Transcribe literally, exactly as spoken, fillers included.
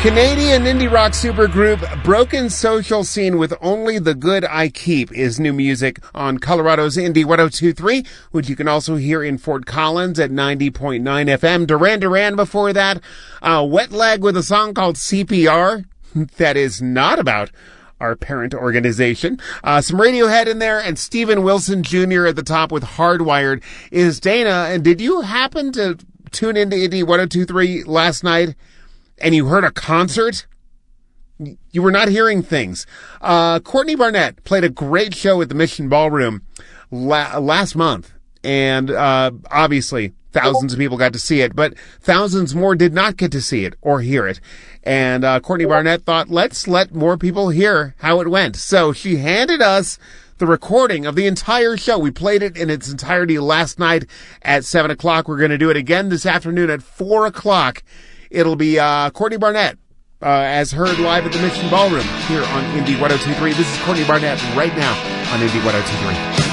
Canadian indie rock supergroup Broken Social Scene with Only the Good I Keep is new music on Colorado's Indie one oh two point three, which you can also hear in Fort Collins at ninety point nine F M. Duran Duran before that. Uh, Wet Leg with a song called C P R. That is not about our parent organization. Uh, some Radiohead in there, and Steven Wilson Junior at the top with Hardwired. Is Dana, and did you happen to tune into Indie one oh two point three last night and you heard a concert? You were not hearing things. Uh, Courtney Barnett played a great show at the Mission Ballroom la- last month, and uh, obviously thousands of people got to see it, but thousands more did not get to see it or hear it. And uh, Courtney Barnett thought, let's let more people hear how it went. So she handed us the recording of the entire show. We played it in its entirety last night at seven o'clock. We're going to do it again this afternoon at four o'clock. It'll be uh, Courtney Barnett, uh, as heard live at the Mission Ballroom here on Indie one oh two point three. This is Courtney Barnett right now on Indie one oh two point three.